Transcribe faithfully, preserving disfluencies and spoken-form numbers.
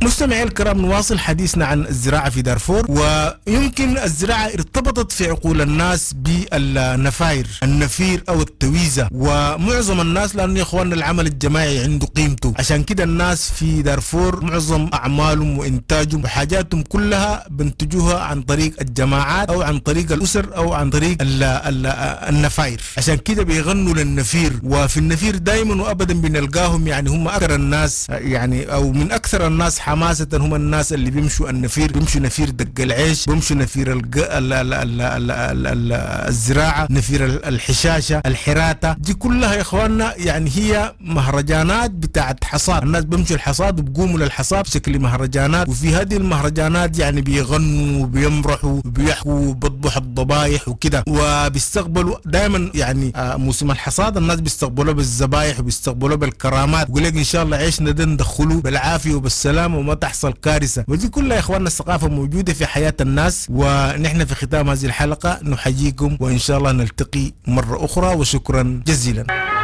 مستمعي الكرام، نواصل حديثنا عن الزراعة في دارفور. ويمكن الزراعة ارتبطت في عقول الناس بالنفاير، النفير أو التويزة، ومعظم الناس لأنه يا إخواننا العمل الجماعي عنده قيمته. عشان كده الناس في دارفور معظم أعمالهم وإنتاجهم وحاجاتهم كلها بنتجوها عن طريق الجماعات أو عن طريق الأسر أو عن طريق ال ال النفاير. عشان كده بيغنوا للنفير، وفي النفير دائما وأبدا بنلقاهم يعني هم أكثر الناس يعني أو من أكثر الناس حماسة هم الناس اللي بيمشوا النفير، بيمشوا نفير دق العيش، بيمشوا نفير ال ال ال ال ال ال ال الزراعة، نفير الحشاشة، الحراتة، دي كلها يا إخواننا يعني هي مهرجانات بتاعت حصاد. الناس بيمشوا الحصاد وبيقوموا للحصاد بشكل مهرجانات، وفي هذه المهرجانات يعني بيغنوا وبيمرحوا وبيحكوا وبيطبخوا الضبايح وكده، وبيستقبلوا دائما يعني موسم الحصاد الناس بيستقبلوا بالذبايح وبيستقبلوا بالكرامات، ويقول لك ان شاء الله عيشنا ده ندخلوا بالعافيه وبالسلامه وما تحصل كارثه. ودي كلها يا اخواننا الثقافه موجوده في حياه الناس. ونحن في ختام هذه الحلقه نحييكم، وان شاء الله نلتقي مره اخرى، وشكرا جزيلا.